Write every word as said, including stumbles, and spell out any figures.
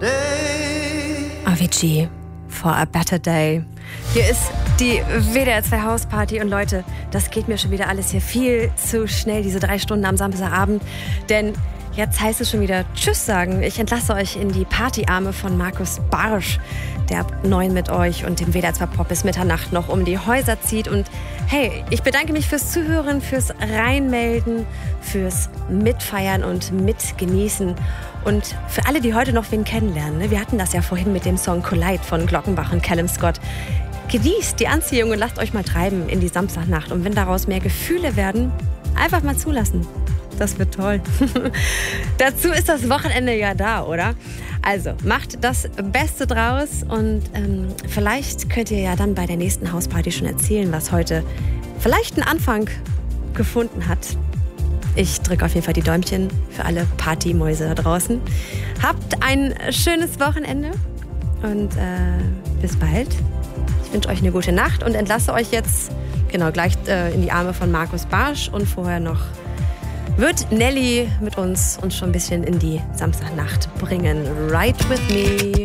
Avicii, For a Better Day. Hier ist die W D R zwei Hausparty und Leute, das geht mir schon wieder alles hier viel zu schnell, diese drei Stunden am Samstagabend, denn jetzt heißt es schon wieder Tschüss sagen. Ich entlasse euch in die Partyarme von Markus Barsch, der ab neun mit euch und dem W D R zwei Pop bis Mitternacht noch um die Häuser zieht. Und hey, ich bedanke mich fürs Zuhören, fürs Reinmelden, fürs Mitfeiern und Mitgenießen. Und für alle, die heute noch wen kennenlernen, ne? Wir hatten das ja vorhin mit dem Song Collide von Glockenbach und Callum Scott. Genießt die Anziehung und lasst euch mal treiben in die Samstagnacht. Und wenn daraus mehr Gefühle werden, einfach mal zulassen. Das wird toll. Dazu ist das Wochenende ja da, oder? Also, macht das Beste draus und ähm, vielleicht könnt ihr ja dann bei der nächsten Hausparty schon erzählen, was heute vielleicht einen Anfang gefunden hat. Ich drücke auf jeden Fall die Däumchen für alle Partymäuse da draußen. Habt ein schönes Wochenende und äh, bis bald. Ich wünsche euch eine gute Nacht und entlasse euch jetzt genau gleich äh, in die Arme von Markus Barsch und vorher noch wird Nelly mit uns uns schon ein bisschen in die Samstagnacht bringen. Ride with me.